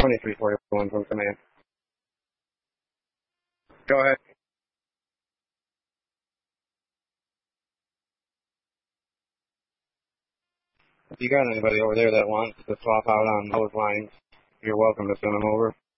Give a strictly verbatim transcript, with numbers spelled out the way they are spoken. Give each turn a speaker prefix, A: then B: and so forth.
A: twenty-three forty-one from command. Go ahead. If you got anybody over there that wants to swap out on those lines, you're welcome to send them over.